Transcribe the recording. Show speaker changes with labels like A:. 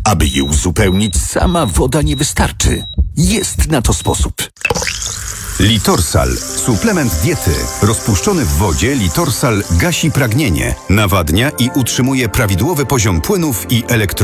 A: Aby je uzupełnić, sama woda nie wystarczy. Jest na to sposób.
B: Litorsal. Suplement diety. Rozpuszczony w wodzie Litorsal gasi pragnienie, nawadnia i utrzymuje prawidłowy poziom płynów i elektrolitów.